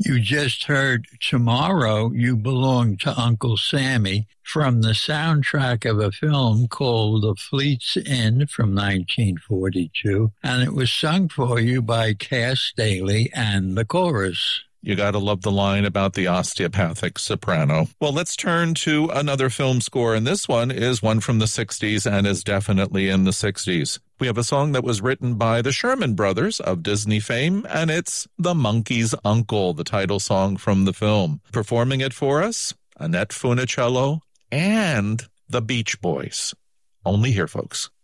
You just heard Tomorrow You Belong to Uncle Sammy from the soundtrack of a film called The Fleet's Inn from 1942, and it was sung for you by Cass Staley and the chorus. You gotta love the line about the osteopathic soprano. Well, let's turn to another film score, and this one is one from the 60s and is definitely in the 60s. We have a song that was written by the Sherman Brothers of Disney fame, and it's The Monkey's Uncle, the title song from the film. Performing it for us, Annette Funicello and the Beach Boys. Only here, folks.